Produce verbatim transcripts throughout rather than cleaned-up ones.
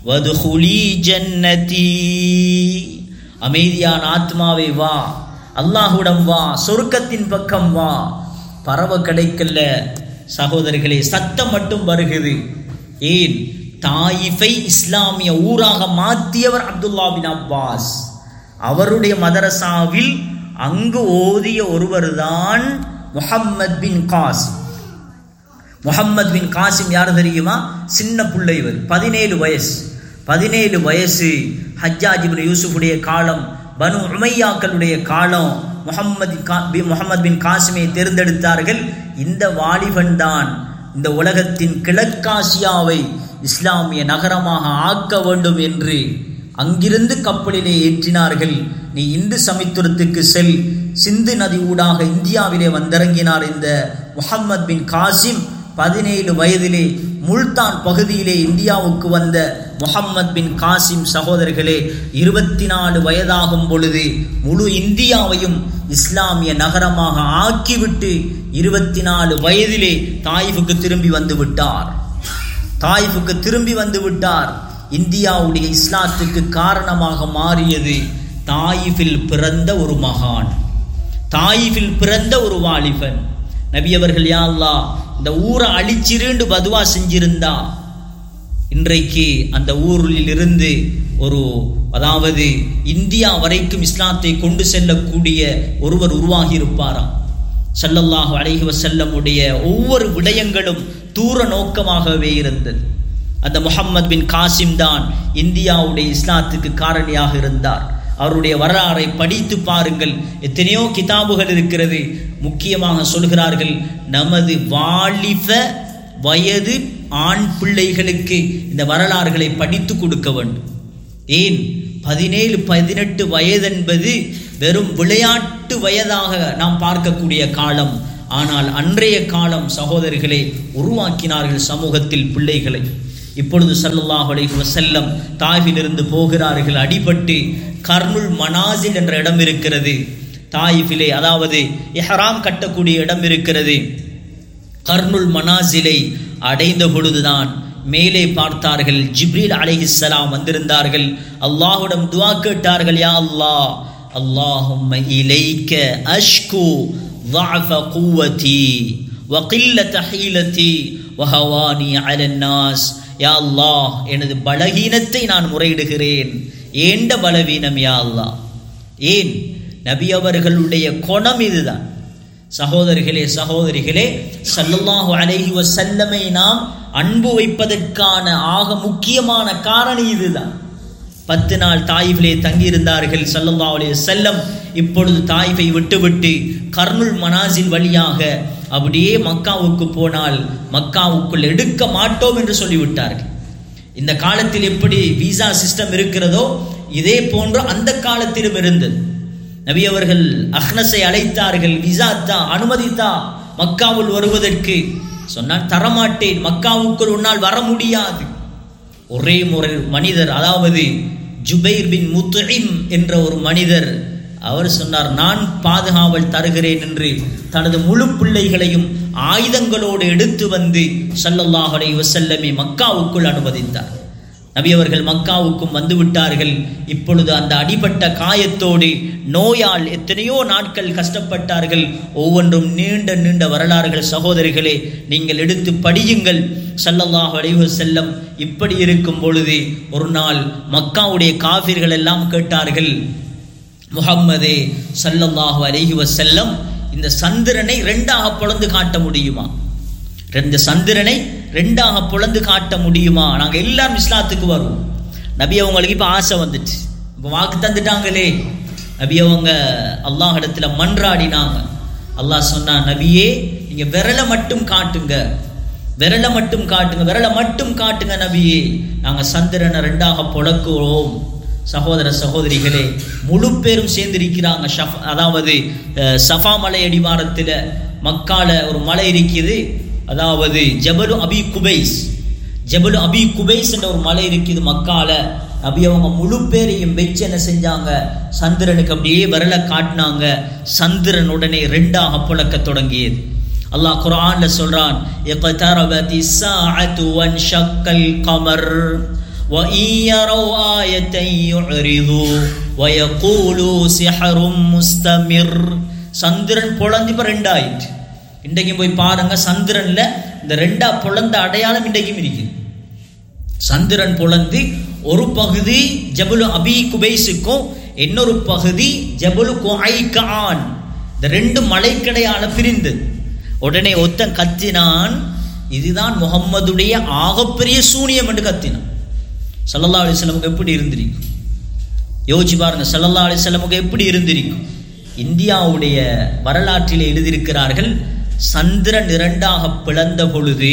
வதுகுலி ஜன்னதி, அமைதியான ஆத்மாவே வா, அல்லாஹ்விடம் வா, சொர்க்கத்தின் பக்கம் வா. பறவை கிடைக்கல சகோதரர்களே, சத்தம் மட்டும் வருகிறது. ஏன்? தாயிஃபை இஸ்லாமிய ஊராக மாற்றியவர் அப்துல்லா பின் அப்பாஸ். அவருடைய மதரசாவில் அங்கு ஓதிய ஒருவர் தான் முஹம்மத் பின் காசிம். முஹம்மத் பின் காசிம் யார் தெரியுமா? சின்ன பிள்ளை, இவர் பதினேழு வயசு. பதினேழு வயசு ஹஜ்ஜாஜ் இப்னு யூசுஃபுடைய காலம், பனு உமையாக்களுடைய காலம். முஹம்மது முஹம்மத் பின் காசிமை தேர்ந்தெடுத்தார்கள். இந்த வாலிபன் தான் இந்த உலகத்தின் கிழக்காசியாவை இஸ்லாமிய நகரமாக ஆக்க வேண்டும் என்று அங்கிருந்து கப்பலிலே ஏற்றினார்கள். நீ இந்து சமுத்திரத்துக்கு செல். சிந்து நதி ஊடாக இந்தியாவிலே வந்திறங்கினார் இந்த முஹம்மத் பின் காசிம். பதினேழு வயதிலே முல்தான் பகுதியிலே இந்தியாவுக்கு வந்த முஹம்மத் பின் காசிம் சகோதரர்களே, இருபத்தி நாலு வயதாகும் பொழுது முழு இந்தியாவையும் இஸ்லாமிய நகரமாக ஆக்கிவிட்டு இருபத்தி நாலு வயதிலே தாயிஃபுக்கு திரும்பி வந்து விட்டார். தாயிஃபுக்கு திரும்பி வந்து விட்டார். இந்தியாவுடைய இஸ்லாத்துக்கு காரணமாக மாறியது தாயிஃபில் பிறந்த ஒரு மகான், தாயிஃபில் பிறந்த ஒரு வாலிபன். நபி அவர்கள், யா அல்லாஹ், இந்த ஊரை அழிச்சிருண்டு பதுவா செஞ்சிருந்தா இன்றைக்கு அந்த ஊரில் இருந்து ஒரு, அதாவது இந்தியா வரைக்கும் இஸ்லாத்தை கொண்டு செல்லக்கூடிய ஒருவர் உருவாகி இருப்பாராம். ஸல்லல்லாஹு அலைஹி வஸல்லம் உடைய ஒவ்வொரு விடயங்களும் தூர நோக்கமாகவே இருந்தது. அந்த முஹம்மத் பின் காசிம் தான் இந்தியாவுடைய இஸ்லாத்துக்கு காரணியாக இருந்தார். அவருடைய வரலாறை படித்து பாருங்கள். எத்தனையோ கிதாபுகள் இருக்கிறது. முக்கியமாக சொல்கிறார்கள், நமது வாலிப வயது ஆண் பிள்ளைகளுக்கு இந்த வரலாறுகளை படித்து கொடுக்க வேண்டும். ஏன்? பதினேழு பதினெட்டு வயது என்பது வெறும் விளையாட்டு வயதாக நாம் பார்க்கக்கூடிய காலம். ஆனால் அன்றைய காலம் சகோதரர்களே உருவாக்கினார்கள் சமூகத்தில் பிள்ளைகளை. இப்பொழுது ஸல்லல்லாஹு அலைஹி வஸல்லம் தாயிஃபிலிருந்து போகிறார்கள். அடிபட்டு கர்னுல் மனாசில் என்ற இடம் இருக்கிறது தாயிஃபிலே, அதாவது இஹ்ராம் கட்டக்கூடிய இடம் இருக்கிறது. கர்னுல் மனாசிலை அடைந்த பொழுதுதான் மேலே பார்த்தார்கள், ஜிப்ரீல் அலைஹிஸ்ஸலாம் வந்திருந்தார்கள். அல்லாஹ்விடம் துஆ கேட்டார்கள், யா அல்லாஹ், அல்லாஹும்ம இலைக்க அஷ்கு ضعف قوتي وقلة حيلتي وهواني على الناس. யா அல்லாஹ், எனது பலவீனத்தை நான் முறையிடுகிறேன். ஏண்ட பலவீனம் யா அல்லாஹ். ஏன்? நபி அவர்களுடைய குணம் இதுதான். சகோதரிகளே சகோதரிகளே ஸல்லல்லாஹு அலைஹி வஸல்லமை நாம் அன்பு வைப்பதற்கான ஆக முக்கியமான காரணம் இதுதான். பத்து நாள் தாயிஃபிலே தங்கியிருந்தார்கள் ஸல்லல்லாஹு அலைஹி வஸல்லம். இப்பொழுது தாயிஃபை விட்டுவிட்டு கர்னுல் மனாசில் வழியாக அப்படியே மக்காவுக்கு போனால் மக்காவுக்குள் எடுக்க மாட்டோம் என்று சொல்லிவிட்டார்கள். இந்த காலத்தில் எப்படி விசா சிஸ்டம் இருக்கிறதோ இதே போன்று அந்த காலத்திலும் இருந்தது. நபி அவர்கள் அஹ்னஸை அழைத்தார்கள், விசா தா, அனுமதித்தா மக்காவுள் வருவதற்கு. சொன்னான், தரமாட்டேன், மக்காவுக்குள் உன்னால் வர முடியாது. ஒரே முறை மனிதர், அதாவது ஜுபைர் பின் முத்இம் என்ற ஒரு மனிதர், அவர் சொன்னார், நான் பாதுகாவல் தருகிறேன் என்று தனது முழு பிள்ளைகளையும் ஆயுதங்களோடு எடுத்து வந்து ஸல்லல்லாஹு அலைஹி வஸல்லம் மக்காவுக்குள் அனுமதித்தார். நபி அவர்கள் மக்காவுக்கும் வந்து விட்டார்கள். இப்பொழுது அந்த அடிபட்ட காயத்தோடு நோயால் எத்தனையோ நாட்கள் கஷ்டப்பட்டார்கள். ஒவ்வொன்றும் நீண்ட நீண்ட வரலாறுகள் சகோதரிகளே, நீங்கள் எடுத்து படியுங்கள். ஸல்லல்லாஹு அலைஹி வஸல்லம் இப்படி இருக்கும் பொழுது ஒரு நாள் மக்காவுடைய காஃபிர்கள் எல்லாம் கேட்டார்கள், முஹம்மதே ஸல்லல்லாஹு அலைஹி வஸல்லம், இந்த சந்திரனை ரெண்டாக பொளந்து காட்ட முடியுமா? ரெண்டு சந்திரனை ரெண்டாக பொளந்து காட்ட முடியுமா? நாங்கள் எல்லாரும் இஸ்லாத்துக்கு வருவோம். நபி அவங்களுக்கு இப்போ ஆசை வந்துச்சு, இப்போ வாக்கு தந்துட்டாங்களே. நபி அவங்க அல்லாஹ் இடத்துல மன்றாடினாங்க. அல்லாஹ் சொன்னா, நபியே நீங்க விரலை மட்டும் காட்டுங்க, விரலை மட்டும் காட்டுங்க, விரலை மட்டும் காட்டுங்க நபியே, நாங்கள் சந்திரனை ரெண்டாக பொளக்குவோம். சகோதர சகோதரிகளே, முழு பேரும் சேர்ந்திருக்கிறாங்க. அதாவது சஃபா மலை அடிவாரத்தில் மக்கால ஒரு மலை இருக்குது, அதாவது ஜபலு அபி குபைஸ், ஜபலு அபி குபைஸ் என்ற ஒரு மலை இருக்குது மக்கால. நபி அவங்க முழு பேரையும் வச்சு என்ன செஞ்சாங்க, சந்திரனுக்கு அப்படியே விரலை காட்டினாங்க. சந்திரன் உடனே ரெண்டாக புழக்க தொடங்கியது. அல்லாஹ் குர்ஆன்ல சொல்றான், இக்தரபத்தி ஸாஅத்து வன்ஷக்கல் கமர் وَإِنْ يَرَوْا آيَةً يُعْرِضُوا وَيَقُولُوا سِحْرٌ مُسْتَمِرٌ. சந்திரன் பொழந்து இப்போ ரெண்டாயிட்டு. இன்றைக்கும் போய் பாருங்க, சந்திரன்ல இந்த ரெண்டா பொழந்த அடையாளம் இன்றைக்கும் இருக்குது. சந்திரன் பொழந்து ஒரு பகுதி ஜபுல் அபி குபைஸுக்கும் இன்னொரு பகுதி ஜபுல் குஐகான், இந்த ரெண்டு மலைக்கடையால பிரிந்து. உடனே ஒத்தன் கத்தினான், இதுதான் முகம்மதுடைய ஆகப்பெரிய சூனியம் என்று கத்தினான். ஸல்லல்லாஹு அலைஹி வஸல்லம் எப்படி இருந்திருக்கும் யோசிச்சு பாருங்க. ஸல்லல்லாஹு அலைஹி வஸல்லம் எப்படி இருந்திருக்கும்? இந்தியாவுடைய வரலாற்றிலே எழுதியிருக்கிறார்கள், சந்திரன் இரண்டாக பிளந்த பொழுது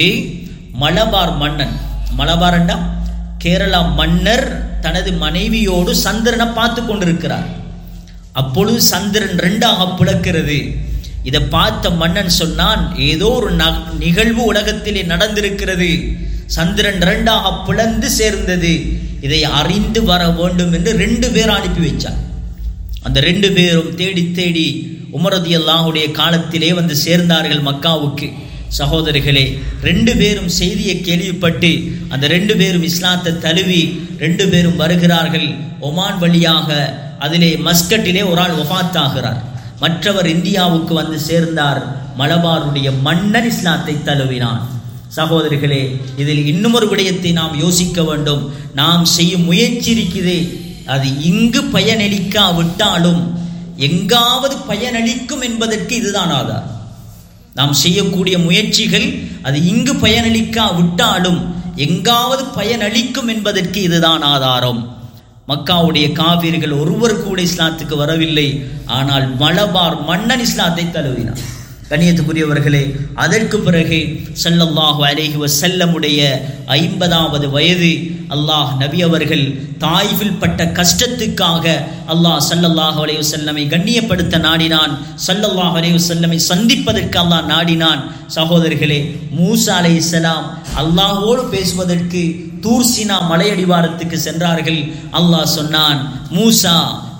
மலபார் மன்னன், மலபாரண்டா கேரளா மன்னர் தனது மனைவியோடு சந்திரனை பார்த்து கொண்டிருக்கிறார். அப்பொழுது சந்திரன் இரண்டாக பிளக்கிறது. இதை பார்த்த மன்னன் சொன்னான், ஏதோ ஒரு நிகழ்வு உலகத்திலே நடந்திருக்கிறது, சந்திரன் இரண்டாக பிளந்து சேர்ந்தது, இதை அறிந்து வர வேண்டும் என்று ரெண்டு பேர் அனுப்பி வச்சார். அந்த ரெண்டு பேரும் தேடி தேடி உமர் ரலியல்லாஹுடைய காலத்திலே வந்து சேர்ந்தார்கள் மக்காவுக்கு. சகோதரிகளே, ரெண்டு பேரும் செய்தியை கேள்விப்பட்டு அந்த ரெண்டு பேரும் இஸ்லாத்தை தழுவி ரெண்டு பேரும் வருகிறார்கள். ஒமான் வழியாக அதிலே மஸ்கட்டிலே ஒரு ஆள் வஃபாத் ஆகிறார், மற்றவர் இந்தியாவுக்கு வந்து சேர்ந்தார். மலபாருடைய மன்னன் இஸ்லாத்தை தழுவினான். சகோதரிகளே, இதில் இன்னும் ஒரு விடயத்தை நாம் யோசிக்க வேண்டும். நாம் செய்யும் முயற்சி இருக்குது, அது இங்கு பயனளிக்காவிட்டாலும் எங்காவது பயனளிக்கும் என்பதற்கு இதுதான் ஆதாரம். நாம் செய்யக்கூடிய முயற்சிகள் அது இங்கு பயனளிக்காவிட்டாலும் எங்காவது பயனளிக்கும் என்பதற்கு இதுதான் ஆதாரம். மக்காவுடைய காவிர்கள் ஒருவர் கூட இஸ்லாத்துக்கு வரவில்லை, ஆனால் மலபார் மன்னன் இஸ்லாத்தை தழுவினார். கண்ணியத்துக்குரியவர்களே, அதற்கு பிறகு ஸல்லல்லாஹு அலைஹி வஸல்லமுடைய ஐம்பதாவது வயது அல்லாஹ் நபி அவர்கள் தாயிஃபில் பட்ட கஷ்டத்துக்காக அல்லாஹ் ஸல்லல்லாஹு அலைஹி வஸல்லமை கண்ணியப்படுத்த நாடினான். ஸல்லல்லாஹு அலைஹி வஸல்லமை சந்திப்பதற்கு அல்லாஹ் நாடினான். சகோதரர்களே, மூசா அலைஹிஸ்ஸலாம் அல்லாஹ்வோடு பேசுவதற்கு தூர்சினா மலையடிவாரத்துக்கு சென்றார்கள். அல்லாஹ் சொன்னான், மூசா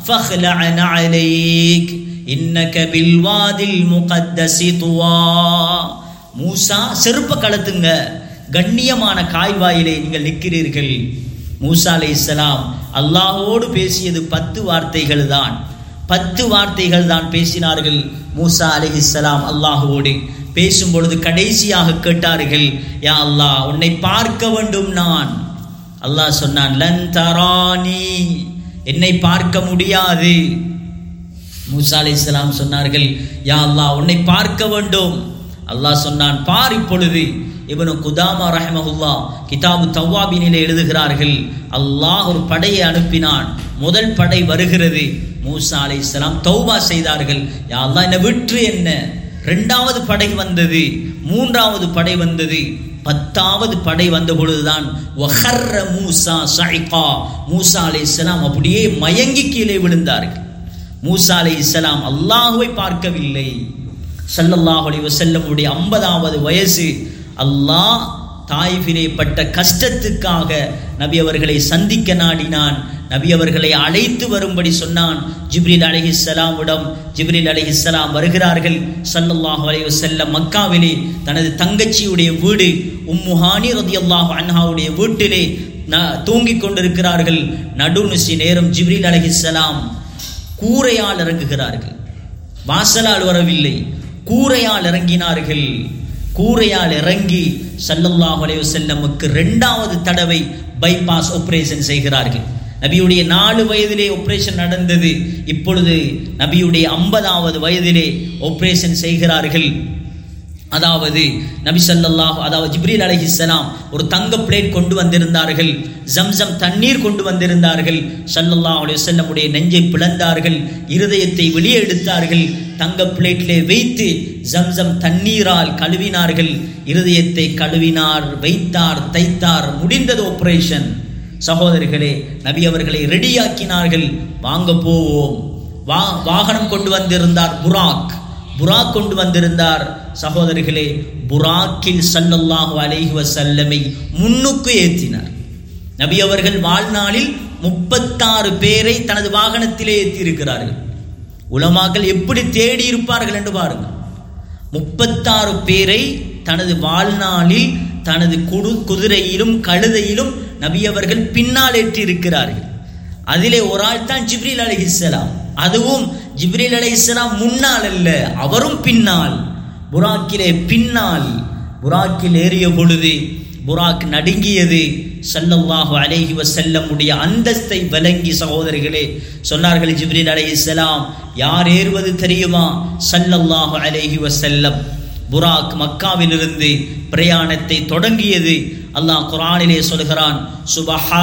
ஃபக்லஅ அலைக் இன்னக பில்வாதில் முகத்தஸி துவா. மூசா, செருப்ப கலத்துங்க, கண்ணியமான காய்வாயிலே நீங்கள் நிற்கிறீர்கள். மூசா அலைஹிஸ்ஸலாம் அல்லாஹ்வோடு பேசியது பத்து வார்த்தைகள் தான், பத்து வார்த்தைகள் தான் பேசினார்கள். மூசா அலைஹிஸ்ஸலாம் அல்லாஹ்வோடு பேசும் பொழுது கடைசியாக கேட்டார்கள், யா அல்லாஹ், உன்னை பார்க்க வேண்டும் நான். அல்லாஹ் சொன்னான், லன் தரானி, என்னை பார்க்க முடியாது. மூசா அலைஹிஸ்ஸலாம் சொன்னார்கள், யா அல்லாஹ், உன்னை பார்க்க வேண்டும். அல்லாஹ் சொன்னான், பார் இப்பொழுது. இப்னு குதாமா ரஹ்மஹுல்லாஹ் கிதாபு தவ்வாபினிலே எழுதுகிறார்கள், அல்லாஹ் ஒரு படையை அனுப்பினான். முதல் படை வருகிறது. மூசா அலைஹிஸ்ஸலாம் தௌபா செய்தார்கள், யா அல்லாஹ், என்னை விற்று என்ன. இரண்டாவது படை வந்தது, மூன்றாவது படை வந்தது, பத்தாவது படை வந்த பொழுதுதான் வஹர்ர மூசா ஸைகா, மூசா அலைஹிஸ்ஸலாம் அப்படியே மயங்கி கீழே விழுந்தார்கள். மூசா அலைஹிஸ்ஸலாம் அல்லாஹ்வை பார்க்கவில்லை. ஸல்லல்லாஹு அலைஹி வஸல்லமுடைய ஐம்பதாவது வயசு. அல்லாஹ் தாயிஃபிலே பட்ட கஷ்டத்துக்காக நபி அவர்களை சந்திக்க நாடினான். நபி அவர்களை அழைத்து வரும்படி சொன்னான். ஜிப்ரீல் அலைஹிஸ்ஸலாமிடம் ஜிப்ரீல் அலைஹிஸ்ஸலாம் வருகிறார்கள். ஸல்லல்லாஹு அலைஹி வஸல்லம் மக்காவிலே தனது தங்கச்சியுடைய வீடு உம்மு ஹானி ரலியல்லாஹு அன்ஹாவுடைய வீட்டிலே தூங்கிக் கொண்டிருக்கிறார்கள். நடுநிசி நேரம் ஜிப்ரீல் அலைஹிஸ்ஸலாம் கூரையால் இறங்குகிறார்கள். வாசலால் வரவில்லை, கூரையால் இறங்கினார்கள். கூரையால் இறங்கி ஸல்லல்லாஹு அலைஹி வஸல்லமுக்கு இரண்டாவது தடவை பைபாஸ் ஆபரேஷன் செய்கிறார்கள். நபியுடைய நாலு வயதிலே ஆபரேஷன் நடந்தது. இப்பொழுது நபியுடைய ஐம்பதாவது வயதிலே ஆபரேஷன் செய்கிறார்கள். அதாவது நபி ஸல்லல்லாஹு அதாவது ஜிப்ரீல் அலைஹிஸ்ஸலாம் ஒரு தங்க பிளேட் கொண்டு வந்திருந்தார்கள், ஜம்சம் தண்ணீர் கொண்டு வந்திருந்தார்கள். ஸல்லல்லாஹு அலைஹி வஸல்லமுடைய நெஞ்சை பிளந்தார்கள், இருதயத்தை வெளியே எடுத்தார்கள், தங்க பிளேட்டிலே வைத்து ஜம்சம் தண்ணீரால் கழுவினார்கள். இருதயத்தை கழுவினார், வைத்தார், தைத்தார். முடிந்தது ஆபரேஷன். சகோதரிகளே, நபி அவர்களை ரெடியாக்கினார்கள். வாங்க போவோம். வா வாகனம் கொண்டு வந்திருந்தார், புராக் புராக் கொண்டு வந்திருந்தார். சகோதரிகளே, புராக்கில் ஸல்லல்லாஹு அலைஹி வஸல்லமை முன்னுக்கு ஏற்றினார். நபி அவர்கள் வாழ்நாளில் முப்பத்தாறு பேரை தனது வாகனத்திலே ஏற்றி இருக்கிறார்கள். உலமாக்கள் எப்படி தேடி இருப்பார்கள் என்று பாருங்கள். முப்பத்தாறு பேரை தனது வாழ்நாளில் தனது குடு குதிரையிலும் கழுதையிலும் நபி அவர்கள் பின்னால் ஏற்றி இருக்கிறார்கள். அதிலே ஒரு ஆள் தான் ஜிப்ரீல் அலைஹிஸ்ஸலாம். அதுவும் ஜிப்ரீல் அலைஹிஸ்ஸலாம் முன்னால் அல்ல, அவரும் பின்னால். புராக்கிலே பின்னால் புராக்கில் ஏறிய பொழுது புராக் நடுங்கியது. ஸல்லல்லாஹு அலைஹி வஸல்லம் உடைய அந்தஸ்தை விளங்கி சகோதரர்களே சொன்னார்கள் ஜிப்ரீல் அலைஹிஸ்ஸலாம், யார் ஏறுவது தெரியுமா? ஸல்லல்லாஹு அலைஹி வஸல்லம். புராக் மக்காவிலிருந்து பிரயாணத்தை தொடங்கியது. அல்லாஹ் குர்ஆனிலே சொல்கிறான், சுபஹான்